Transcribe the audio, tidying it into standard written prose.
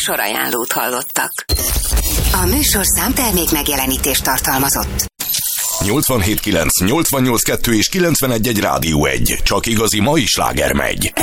műsorajánlót hallottak. A műsor számtermék megjelenítést tartalmazott. 87.9, 88.2 és 91.1 Rádió 1. Csak igazi mai sláger megy.